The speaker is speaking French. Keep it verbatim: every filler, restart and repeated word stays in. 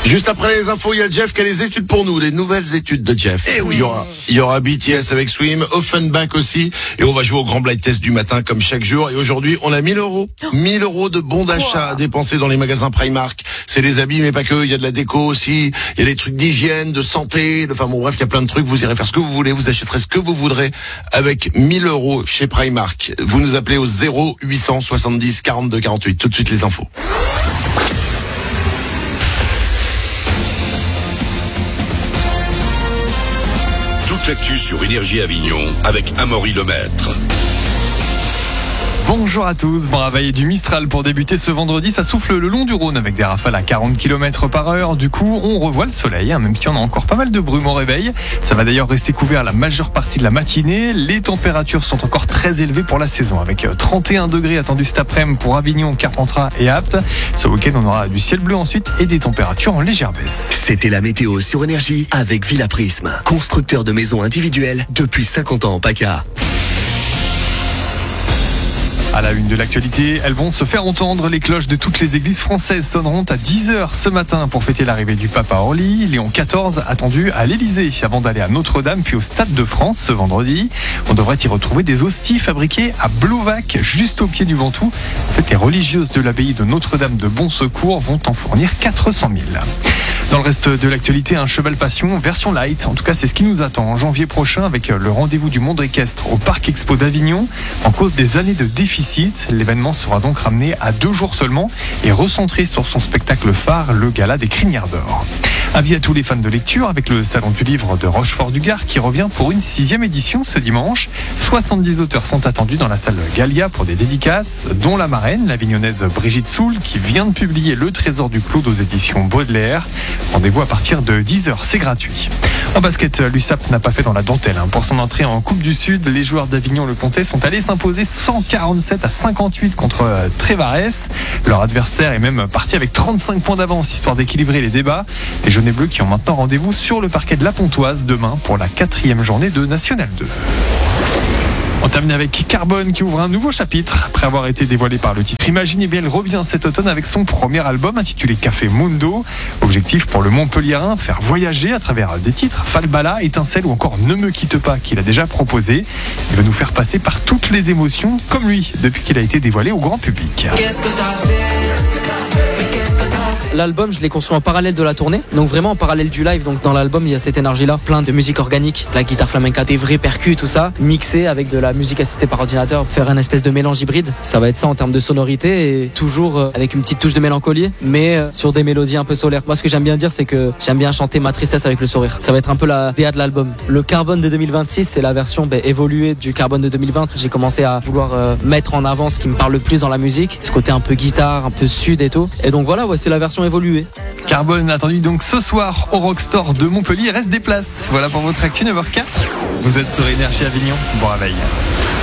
Juste après les infos, il y a Jeff qui a les études pour nous, les nouvelles études de Jeff. Et oui. Il y aura, il y aura B T S avec Swim, Offenbach aussi, et on va jouer au grand blind test du matin comme chaque jour. Et aujourd'hui, on a mille euros, mille euros de bons d'achat à dépenser dans les magasins Primark. C'est des habits, mais pas que. Il y a de la déco aussi. Il y a des trucs d'hygiène, de santé. Enfin bon, bref, il y a plein de trucs. Vous irez faire ce que vous voulez. Vous achèterez ce que vous voudrez avec mille euros chez Primark. Vous nous appelez au zéro huit cent soixante-dix quarante-deux quarante-huit. Tout de suite les infos. Toute l'actu sur Énergie Avignon avec Amaury Lemaître. Bonjour à tous, bon réveil du Mistral pour débuter ce vendredi, ça souffle le long du Rhône avec des rafales à quarante kilomètres par heure, du coup on revoit le soleil, hein, même si on a encore pas mal de brume au réveil, ça va d'ailleurs rester couvert la majeure partie de la matinée, les températures sont encore très élevées pour la saison avec trente et un degrés attendus cet après-midi pour Avignon, Carpentras et Apt, ce week-end on aura du ciel bleu ensuite et des températures en légère baisse. C'était la météo sur Énergie avec Villa Prisme, constructeur de maisons individuelles depuis cinquante ans en PACA. À la une de l'actualité, elles vont se faire entendre. Les cloches de toutes les églises françaises sonneront à dix heures ce matin pour fêter l'arrivée du pape à Orly. Léon quatorze attendu à l'Elysée avant d'aller à Notre-Dame puis au Stade de France ce vendredi. On devrait y retrouver des hosties fabriquées à Blovac, juste au pied du Ventoux. En fait, les religieuses de l'abbaye de Notre-Dame de Bon Secours vont en fournir quatre cent mille. Dans le reste de l'actualité, un cheval passion version light. En tout cas, c'est ce qui nous attend en janvier prochain avec le rendez-vous du monde équestre au Parc Expo d'Avignon. En cause des années de déficit, l'événement sera donc ramené à deux jours seulement et recentré sur son spectacle phare, le Gala des Crinières d'Or. Avis à tous les fans de lecture avec le Salon du Livre de Rochefort-du-Gard qui revient pour une sixième édition ce dimanche. soixante-dix auteurs sont attendus dans la salle Gallia pour des dédicaces, dont la marraine, l'avignonnaise Brigitte Soul, qui vient de publier Le Trésor du Claude aux éditions Baudelaire. Rendez-vous à partir de dix heures, c'est gratuit. En basket, l'U S A P n'a pas fait dans la dentelle. Pour son entrée en Coupe du Sud, les joueurs d'Avignon-le-Comté sont allés s'imposer cent quarante-sept à cinquante-huit contre Trévares. Leur adversaire est même parti avec trente-cinq points d'avance, histoire d'équilibrer les débats. Les jaunes et bleus qui ont maintenant rendez-vous sur le parquet de la Pontoise demain pour la quatrième journée de National deux. On termine avec Carbone qui ouvre un nouveau chapitre. Après avoir été dévoilé par le titre Imagine, eh bien, elle revient cet automne avec son premier album intitulé Café Mundo. Objectif pour le Montpelliérain, faire voyager à travers des titres Falbala, Étincelle ou encore Ne me quitte pas qu'il a déjà proposé. Il va nous faire passer par toutes les émotions comme lui depuis qu'il a été dévoilé au grand public. Qu'est-ce que t'as fait ? L'album, je l'ai construit en parallèle de la tournée, donc vraiment en parallèle du live. Donc dans l'album, il y a cette énergie-là, plein de musique organique, la guitare flamenca, des vrais percus, tout ça, mixé avec de la musique assistée par ordinateur, faire un espèce de mélange hybride. Ça va être ça en termes de sonorité et toujours avec une petite touche de mélancolie, mais sur des mélodies un peu solaires. Moi, ce que j'aime bien dire, c'est que j'aime bien chanter ma tristesse avec le sourire. Ça va être un peu la D A de l'album. Le Carbone de deux mille vingt-six, c'est la version bah, évoluée du Carbone de deux mille vingt. J'ai commencé à vouloir euh, mettre en avant ce qui me parle le plus dans la musique, ce côté un peu guitare, un peu sud et tout. Et donc voilà, ouais, c'est la version évoluée. Carbone attendu donc ce soir au Rockstore de Montpellier. Il reste des places. Voilà pour votre actu neuf heures quatre. Vous êtes sur Énergie Avignon. Bon réveil.